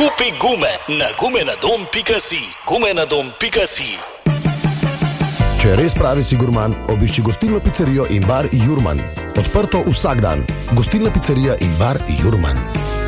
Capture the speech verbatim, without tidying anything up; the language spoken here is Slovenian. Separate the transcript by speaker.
Speaker 1: Kupi gume na gumenadom pika si. gumenadom pika si.
Speaker 2: Če res pravi si gurman, obišči gostilno pizzerijo in bar Jurman. Odprto vsak dan. Gostilna pizzerija in bar Jurman.